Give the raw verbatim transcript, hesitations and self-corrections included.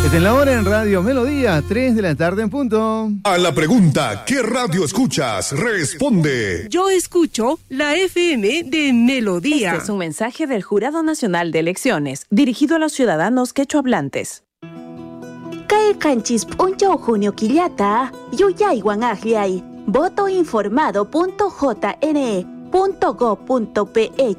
Es en la hora en Radio Melodía, tres de la tarde en punto. A la pregunta, ¿qué radio escuchas? Responde. Yo escucho la F M de Melodía. Este es un mensaje del Jurado Nacional de Elecciones, dirigido a los ciudadanos quechohablantes. Kay kanchis puncho junio quillata, yuyaywan agliay, votoinformado punto j n e punto go punto p e